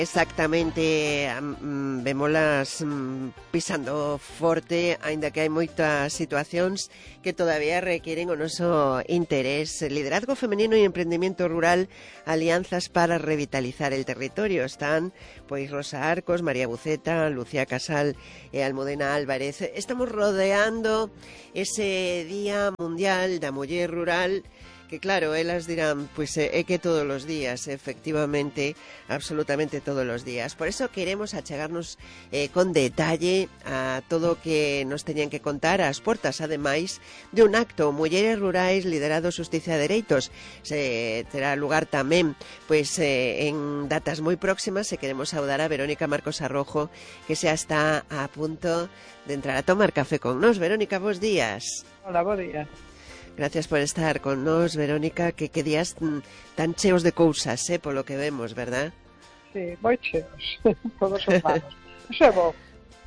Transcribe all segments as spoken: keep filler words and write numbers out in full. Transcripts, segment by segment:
Exactamente, um, vémolas um, pisando forte, aínda que hai moitas situacións que todavía requieren o noso interés. Liderazgo femenino e emprendimiento rural, alianzas para revitalizar el territorio. Están, pois, Rosa Arcos, María Buceta, Lucía Casal e Almudena Álvarez. Estamos rodeando ese Día Mundial da Muller Rural, que claro, elas dirán, pois é que todos os días, efectivamente, absolutamente todos os días. Por eso queremos achegarnos eh, con detalle a todo o que nos teñan que contar ás portas, ademais de un acto, Mulleres Rurais liderado Xustiza e Dereitos. Se terá lugar tamén pois eh, en datas moi próximas, e queremos saudar a Verónica Marcos Arrojo, que xa está a punto de entrar a tomar café con nos. Verónica, bons días. Hola, bom día. Gracias por estar con nos, Verónica, que que días tan cheos de cousas, eh, polo que vemos, verdad? Sí, moi cheos, todos son malos. Iso é bo.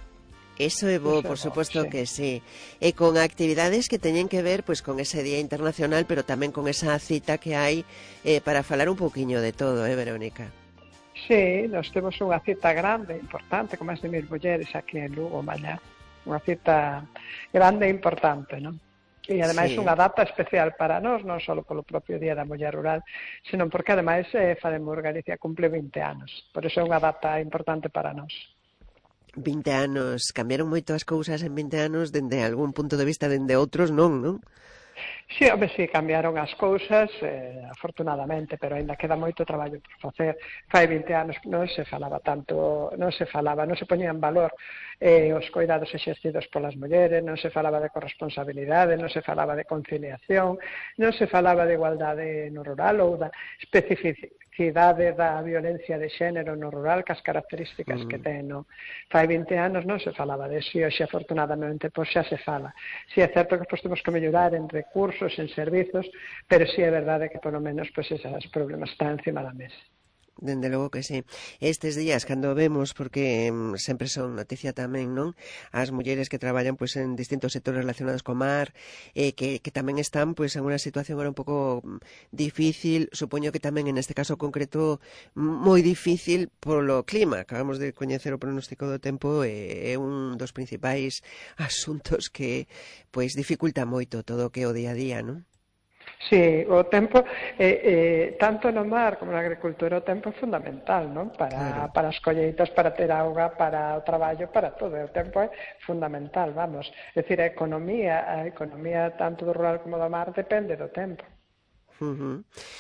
Eso é bo, por suposto que sí. E con actividades que teñen que ver pois con ese Día Internacional, pero tamén con esa cita que hai eh, para falar un pouquiño de todo, eh, Verónica? Sí, nós temos unha cita grande, importante, con máis de mil mulleres aquí en Lugo, mañá. Unha cita grande e importante, non? E ademais sí. Unha data especial para nós, non só polo propio Día da Muller Rural, senón porque ademais eh, Fademos Galicia cumple vinte anos. Por iso é unha data importante para nós. vinte anos, cambiaron moito as cousas en vinte anos, dende algún punto de vista, dende outros non, non? Sí, home, sí, cambiaron as cousas, eh, afortunadamente, pero ainda queda moito traballo por facer. Fai vinte anos non se falaba tanto, non se falaba, non se poñía en valor eh, os coidados exercidos polas mulleres, non se falaba de corresponsabilidade, non se falaba de conciliación, non se falaba de igualdade no rural ou da especificidade da violencia de xénero no rural, cas características mm. que ten, no? Fai vinte anos non se falaba de eso, e hoxe, afortunadamente, pois xa se fala. Si é certo que pois, temos que mellorar en recursos, en servizos, pero si sí é verdade que, polo menos, pois, esos problemas están encima da mesa. Dende logo que sí. Estes días, cando vemos, porque um, sempre son noticia tamén, non? As mulleres que traballan pois en distintos sectores relacionados co mar, eh, que, que tamén están pois en unha situación agora un pouco difícil, supoño que tamén en este caso concreto moi difícil polo clima. Acabamos de coñecer o pronóstico do tempo e é un dos principais asuntos que pois dificulta moito todo o que é o día a día, non? Sí, o tempo, eh, eh, tanto no mar como na agricultura, o tempo é fundamental, non? Para, claro. Para as colleitas, para ter auga, para o traballo, para todo. O tempo é fundamental, vamos. É dicir, a economía, a economía tanto do rural como do mar depende do tempo. Uh-huh.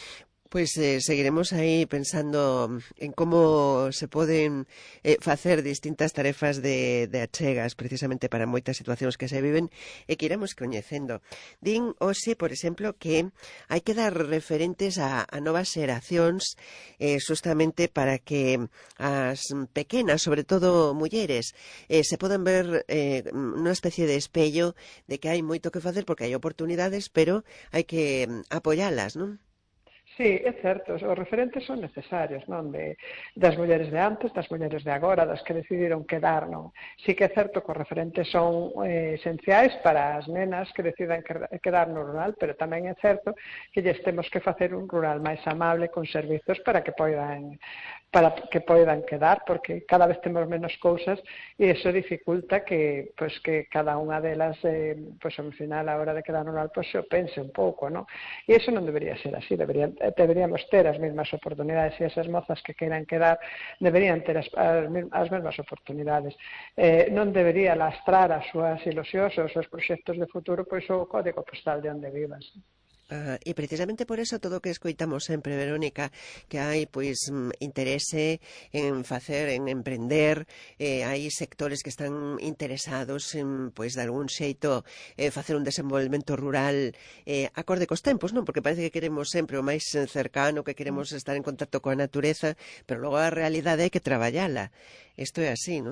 Pois eh, seguiremos aí pensando en como se poden eh, facer distintas tarefas de, de achegas precisamente para moitas situacións que se viven e que iremos coñecendo. Din hoxe, por exemplo, que hai que dar referentes a, a novas xeracións eh, justamente para que as pequenas, sobre todo mulleres, eh, se poden ver eh, unha especie de espello de que hai moito que facer porque hai oportunidades, pero hai que apoialas, non? Sí, é certo, os referentes son necesarios, non? De, das mulleres de antes, das mulleres de agora, das que decidiron quedar, non? Sí que é certo que os referentes son eh, esenciais para as nenas que decidan quedar no rural, pero tamén é certo que lles temos que facer un rural máis amable con servizos para que poidan para que poidan quedar, porque cada vez temos menos cousas e iso dificulta que, pues, que cada unha delas, eh, pues, ao final, a hora de quedar no rural, pues, se o pense un pouco, non? E iso non debería ser así, debería, deberíamos ter as mesmas oportunidades e esas mozas que queiran quedar deberían ter as, as, as mesmas oportunidades. Eh, non debería lastrar as súas ilusións, os seus proxectos de futuro, pois o código postal de onde vivas. Ah, e precisamente por eso todo o que escoitamos sempre, Verónica, que hai pois interese en facer, en emprender, eh, hai sectores que están interesados en, pois, de algún xeito eh, facer un desenvolvemento rural eh, acorde cos tempos, non? Porque parece que queremos sempre o máis cercano, que queremos estar en contacto coa natureza, pero logo a realidade hai que traballala. Isto é así, non?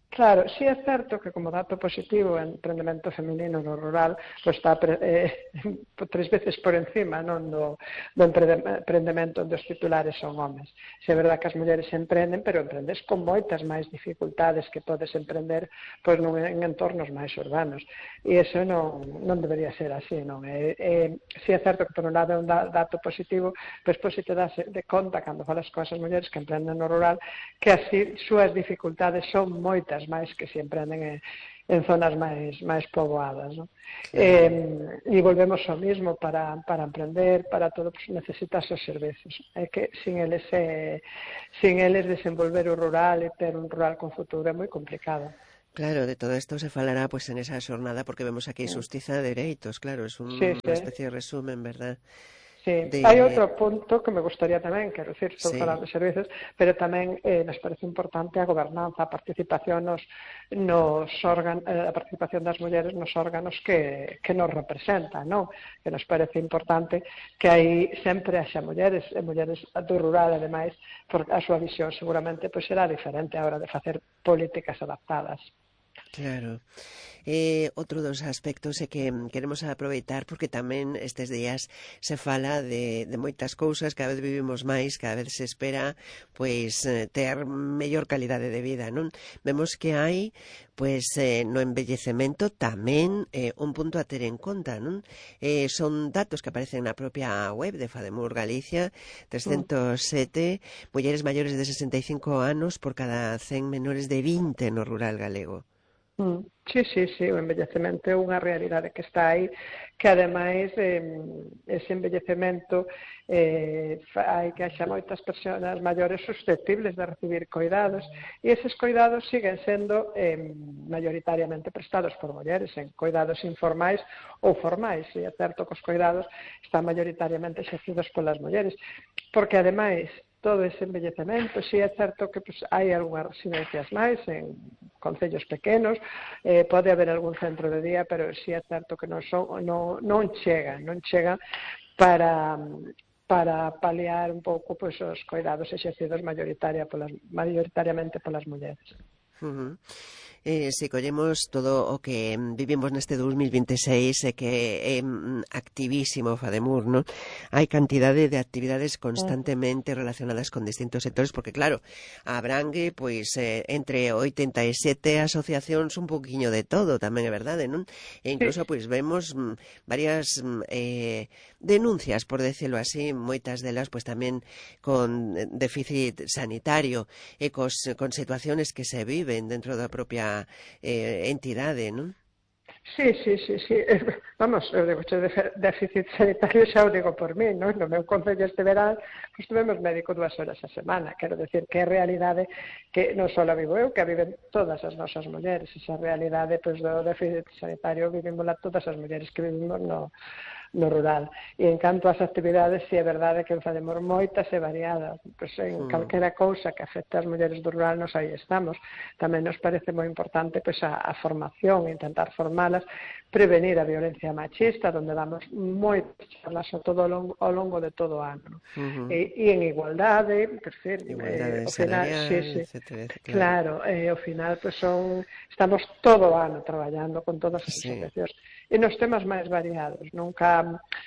Claro, sí é certo que como dato positivo o emprendemento feminino no rural pues está eh, tres veces por encima non do, do emprendemento onde os titulares son homes. Se é verdade que as mulleres emprenden, pero emprendes con moitas máis dificultades que podes emprender pois, non, en entornos máis urbanos. E iso non, non debería ser así. Non? E, e, si é certo que por un lado é un dato positivo, pois, pois si te das de conta cando falas con esas mulleres que emprenden no rural que así súas dificultades son moitas máis que se emprenden en, en zonas máis, máis poboadas. ¿No? Eh, e volvemos ao mismo, para, para emprender, para todo, pues, necesitas os servizos. É que sin eles, eh, sin eles desenvolver o rural e ter un rural con futuro é moi complicado. Claro, de todo esto se falará pues en esa xornada, porque vemos aquí xustiza de dereitos, claro, es un, sí, sí. unha especie de resumen, verdad? Sí, de... hai outro punto que me gustaría tamén, quero dicir, estou sí. falando de servizos, pero tamén eh, nos parece importante a gobernanza, a participación nos, nos órganos, eh, a participación das mulleres nos órganos que, que nos representan, non? Que nos parece importante que aí sempre haxa mulleres, e mulleres do rural, ademais, porque a súa visión seguramente pois, será diferente a hora de facer políticas adaptadas. Claro. Eh, outro dos aspectos é que queremos aproveitar porque tamén estes días se fala de, de moitas cousas, cada vez vivimos máis, cada vez se espera pois ter mellor calidade de vida, non? Vemos que hai pois eh, no envellecemento tamén eh, un punto a ter en conta, non? Eh, son datos que aparecen na propia web de FADEMUR Galicia, trescentos sete mm. mulleres maiores de sesenta e cinco anos por cada cen menores de vinte no rural galego. Mm. Sí, sí, sí, o envellecemento é unha realidade que está aí, que ademais eh, ese envellecemento eh, hai que haxa moitas persoas maiores susceptibles de recibir cuidados e eses cuidados siguen sendo eh, mayoritariamente prestados por mulleres en cuidados informais ou formais, e é certo que os cuidados están mayoritariamente exercidos polas mulleres, porque ademais todo ese envellecemento, si é certo que pues, hai algunhas residencias máis en concellos pequenos, eh, pode haber algún centro de día, pero si é certo que non, son, non, non chegan, non chegan para, para paliar un pouco pues, os cuidados exercidos mayoritaria polas, mayoritariamente polas mulleres. Uh-huh. Eh, se collemos todo o que vivimos neste dos mil vinte e seis e que é activísimo FADEMUR, non? Hai cantidade de actividades constantemente relacionadas con distintos sectores, porque claro, abrangue pois eh, entre oitenta e sete asociacións un poquinho de todo, tamén é verdade, non? E incluso pois vemos m, varias m, eh, denuncias, por decirlo así, moitas delas pois tamén con déficit sanitario e cos, con situaciones que se viven dentro da propia Eh, entidade, non? Sí, sí, sí, sí. Vamos, eu digo, de déficit sanitario xa o digo por mí, non? No meu concello este verán, pues, tuvemos médico dúas horas a semana, quero decir que é realidade que non só a vivo eu, que a viven todas as nosas mulleres, esa realidade pues, do déficit sanitario vivimos todas as mulleres que vivimos no, no rural. E en canto ás actividades, si é verdade que facemos moitas e variadas, pues, en mm. calquera cousa que afecte as mulleres do rural, nos aí estamos. Tamén nos parece moi importante pues, a, a formación, intentar formalas, prevenir a violencia machista, donde damos moitas charlas ao, todo, ao, longo, ao longo de todo o ano. Uh-huh. E, e en igualdade, por decir, igualdade eh, ao final, salarial, sí, sí, etcétera, claro, claro eh, ao final pues, son, estamos todo o ano traballando con todas as sí. asociacións. E nos temas máis variados, nunca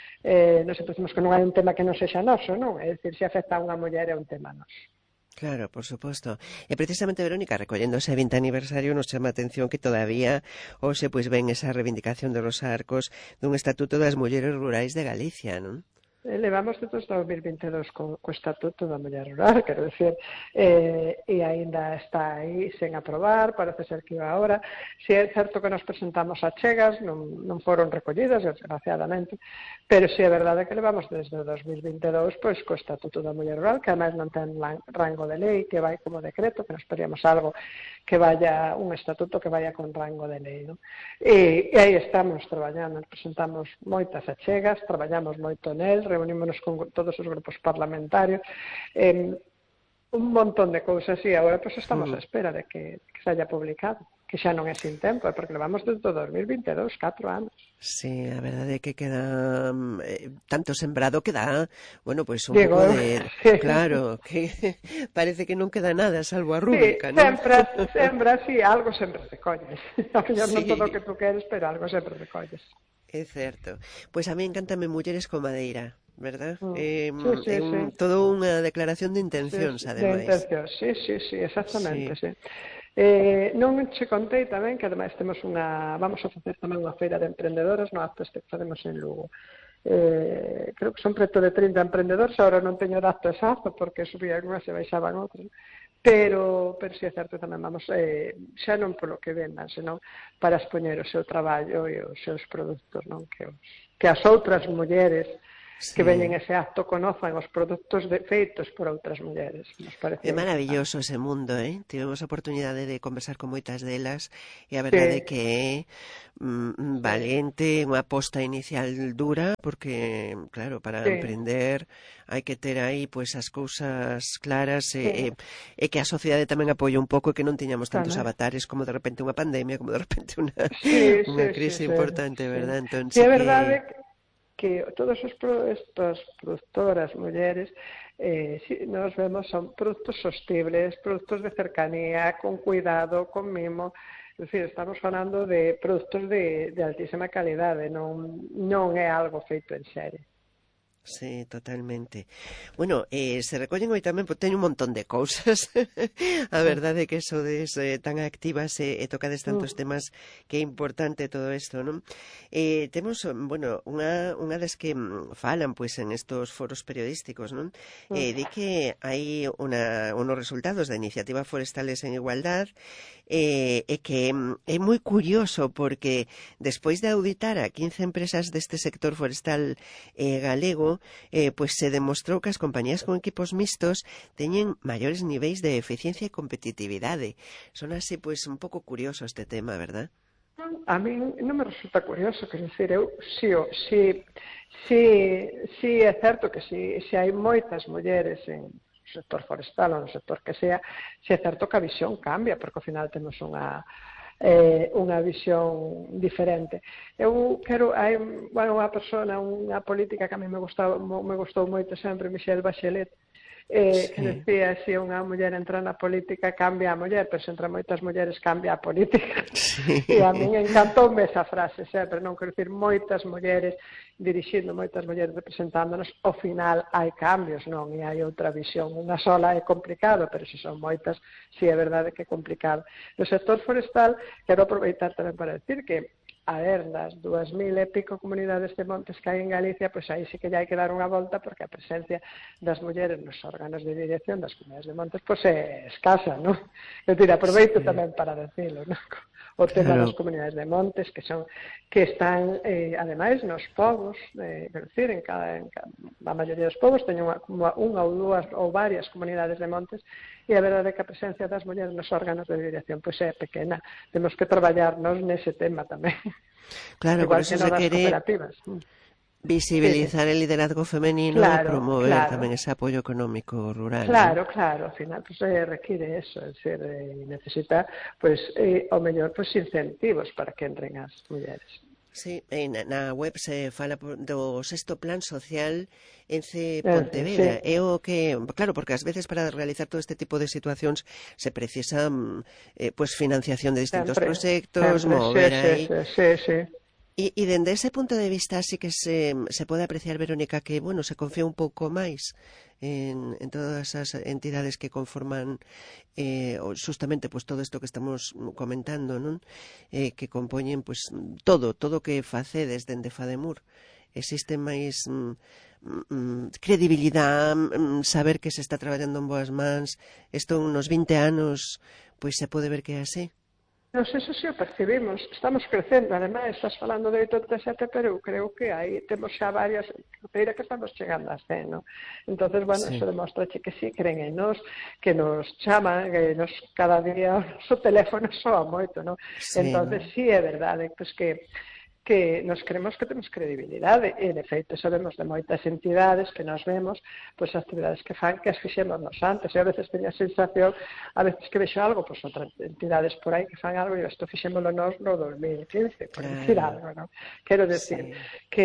eh, nos pensamos que non hai un tema que non sexa noso, non? É dicir, se afecta a unha muller é un tema noso. Claro, por suposto. E precisamente, Verónica, recollendo ese vinte aniversario, nos chama a atención que todavía hoxe pois ven esa reivindicación de Rosa Arcos dun Estatuto das Mulleres Rurais de Galicia, non? Levamos desde dos mil vinte e dous co, co Estatuto da Muller Rural, quero decir, eh, e aínda está aí sen aprobar, parece ser que iba ahora. Si é certo que nos presentamos a chegas, non, non foron recollidas, desgraciadamente, pero si é verdade que levamos desde dos mil vinte e dous pois, co Estatuto da Muller Rural, que además non ten rango de lei, que vai como decreto, que nos pedíamos algo que vaya, un estatuto que vaya con rango de lei. ¿No? E, e aí estamos traballando, presentamos moitas achegas, traballamos moito nel, reunímonos con todos os grupos parlamentarios, eh, un montón de cousas, e agora pues, estamos mm. á espera de que, que se haya publicado. que xa non é sin tempo, porque levamos desde o dos mil vinte e dous, catro anos. Sí, a verdade é que queda eh, tanto sembrado que dá, bueno, pois pues un Digo, pouco de... sí. Claro, que parece que non queda nada, salvo a Sí, rúbrica, non? sempre, sempre, sí, algo sempre recolles. A mellor Sí. non todo o que tú queres, pero algo sempre recolles. É certo. Pois pues a mí encántame Mulleres con Madeira, verdad? Mm. É, Sí, sí, é sí. un, todo unha declaración de Sí, intencións, sí, de ademais. intención, sí, sí, sí, exactamente, Sí. sí. Eh, non che contei tamén que ademais temos unha, vamos a facer tamén unha feira de emprendedoras no acto este que facemos en Lugo. Eh, creo que son preto de trinta emprendedores, agora non teño dato exacto porque subían unhas e baixaban outras, pero, pero si é certo tamén vamos, eh, xa non polo que vendan, senón para expoñer o seu traballo e os seus produtos, non? Que, os, que as outras mulleres que Sí. veñen ese acto conozan os produtos de, feitos por outras mulleres. Nos parece É maravilloso ese mundo, eh? Tivemos a oportunidade de conversar con moitas delas e a verdade é Sí. que é mm, valente, unha aposta inicial dura, porque, claro, para Sí. emprender hai que ter aí pois as cousas claras e, Sí. e, e que a sociedade tamén apoie un pouco e que non tiñamos tantos Tamén. avatares como de repente unha pandemia, como de repente unha, Sí, unha sí, crise sí, sí, importante, sí. verdad? Entón, Sí, sí é que... verdade que todas os pro, estas productoras, mulleres, eh, si, nos vemos son produtos sostibles, produtos de cercanía, con cuidado, con mimo. É dicir, estamos falando de produtos de, de altísima calidade, non, non é algo feito en serie. Sí, totalmente. Bueno, eh, se recollen hoy tamén, pois teño un montón de cousas. A verdade é que sodes eh, tan activas e eh, tocades tantos temas que é importante todo isto, non? Eh, temos, bueno, unha, unha das que mm, falan pois en estos foros periodísticos, non? Eh, di que hai una, unos resultados da Iniciativa Forestales en Igualdad eh, e que mm, é moi curioso porque despois de auditar a quince empresas deste sector forestal eh, galego, Eh, pois se demostrou que as compañías con equipos mixtos teñen maiores niveis de eficiencia e competitividade. Son así, pois, un pouco curioso este tema, verdad? A mí non me resulta curioso, quer dizer, eu, si, si, si, si é certo que si, si hai moitas mulleres en no sector forestal ou no sector que sea, si é certo que a visión cambia, porque ao final temos unha eh, unha visión diferente. Eu quero, hai bueno, unha persona, unha política que a mí me gustou, me gustou moito sempre, Michelle Bachelet, eh, sí. que decía, se unha muller entra na política cambia a muller, pero se entra moitas mulleres cambia a política. Sí. E a min encantoume esa frase sempre, non quero dicir moitas mulleres dirixindo, moitas mulleres representándonos, ao final hai cambios, non? E hai outra visión, unha sola é complicado, pero se son moitas, si é verdade que é complicado. No sector forestal, quero aproveitar tamén para decir que a ver, das dúas mil e pico comunidades de montes que hai en Galicia, pois aí sí que ya hai que dar unha volta porque a presencia das mulleres nos órganos de dirección das comunidades de montes pois é escasa, non? Eu tira, aproveito sí. tamén para decirlo, non? O tema claro. das comunidades de montes que son que están, eh, ademais, nos povos, eh, quero dicir, en cada, en cada, a maioría dos povos teñen unha, unha ou dúas ou varias comunidades de montes e a verdade é que a presencia das mulleres nos órganos de dirección pois é pequena. Temos que traballarnos nese tema tamén. Claro, igual por eso que se no das quere cooperativas. visibilizar sí, sí. el liderazgo femenino claro, e promover claro. tamén ese apoio económico rural. Claro, ¿no? claro, ao final pues, eh, require eso, es decir, eh, necesita, pues, eh, o mellor, pues, incentivos para que entren as mulleres. Sí, na, na web se fala do sexto plan social Ence Pontevedra. Sí. É o que, claro, porque ás veces para realizar todo este tipo de situacións se precisa eh, pues financiación de distintos sempre, proxectos, sempre, mover sí, aí. Sí, sí, sí. E, e dende ese punto de vista sí que se, se pode apreciar, Verónica, que, bueno, se confía un pouco máis en, en todas as entidades que conforman eh, justamente pues, todo isto que estamos comentando, non? Eh, que compoñen pues, todo, todo o que facedes dende Fademur. Existe máis mm, mm, credibilidade, mm, saber que se está traballando en boas mans. Isto nos vinte anos pois se pode ver que é así. Nos eso sí o percibimos, estamos crecendo, ademais, estás falando de oitenta e sete, pero eu creo que aí temos xa varias, creira que estamos chegando a cen, no? Entonces, bueno, sí. Eso demostra que sí, creen en nos, que nos chaman, que nos cada día o noso teléfono soa moito, no? Sí, entonces, no? Sí é verdade, pois que que nos creemos que temos credibilidade e, de feito, sabemos de moitas entidades que nos vemos, pois, as actividades que fan que as fixemos nos antes, e a veces teño a sensación, a veces que vexo algo, pois, outras entidades por aí que fan algo, e isto fixémoslo nos no dos mil quince, por claro. Decir algo, non? Quero decir, sí. que...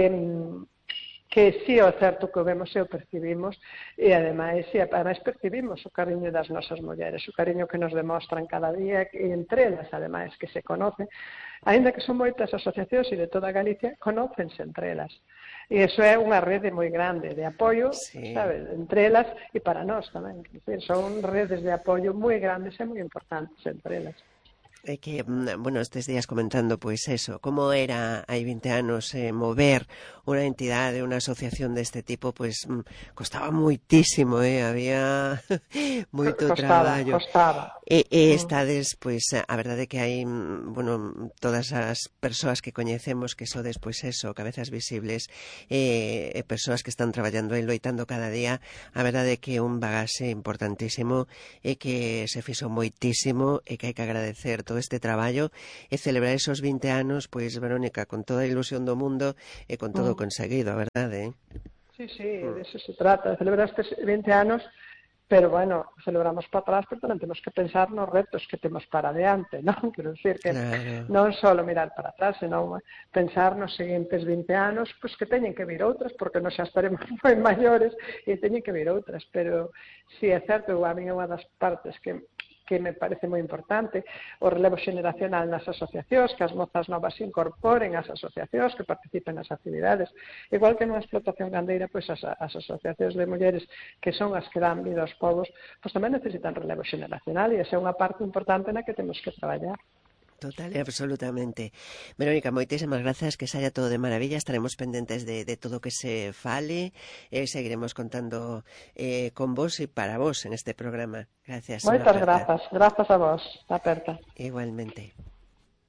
que si é certo que o vemos e o percibimos e ademais, e ademais percibimos o cariño das nosas mulleres, o cariño que nos demostran cada día e entre elas, ademais, que se conocen, aínda que son moitas asociacións e de toda Galicia, conócense entre elas. E iso é unha rede moi grande de apoio, sí. Sabes, entre elas e para nós tamén. Son redes de apoio moi grandes e moi importantes entre elas. É que, bueno, estes días comentando, pois eso, como era hai vinte anos eh, mover unha entidade, unha asociación deste tipo, pois costaba moitísimo, eh, había moito costaba, traballo. Costaba, E, e estades, pois, a verdade é que hai, bueno, todas as persoas que coñecemos que sodes, pois eso, cabezas visibles, e, e persoas que están traballando e loitando cada día, a verdade é que un bagaxe importantísimo e que se fixo moitísimo e que hai que agradecer todo este traballo e celebrar esos vinte anos, pois, Verónica, con toda a ilusión do mundo e con todo mm. conseguido, a verdade, eh? Sí, sí, de eso se trata, de celebrar estes vinte anos, pero, bueno, celebramos para atrás, pero tamén temos que pensar nos retos que temos para adiante, non? Quero dicir que claro. Non só mirar para atrás, senón pensar nos seguintes vinte anos, pois que teñen que vir outras, porque non xa estaremos moi maiores e teñen que vir outras, pero si é certo, a mí é unha das partes que que me parece moi importante, o relevo xeneracional nas asociacións, que as mozas novas se incorporen ás asociacións, que participen nas actividades. Igual que nunha explotación gandeira, pois as, as asociacións de mulleres, que son as que dan vida aos povos, pois tamén necesitan relevo xeneracional, e esa é unha parte importante na que temos que traballar. Total e absolutamente. Verónica, moitísimas grazas, que saia todo de maravilla, estaremos pendentes de, de todo o que se fale e seguiremos contando eh, con vos e para vos en este programa. Gracias. Moitas grazas, grazas a vos, aperta. Igualmente.